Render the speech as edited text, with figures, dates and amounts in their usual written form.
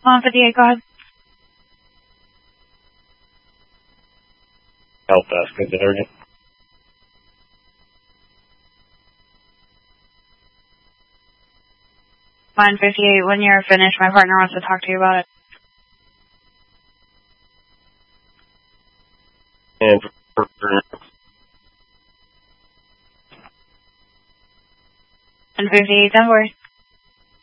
On 58, go ahead. Help desk, is it urgent? Line 58, when you're finished, my partner wants to talk to you about it. And And 58, don't worry.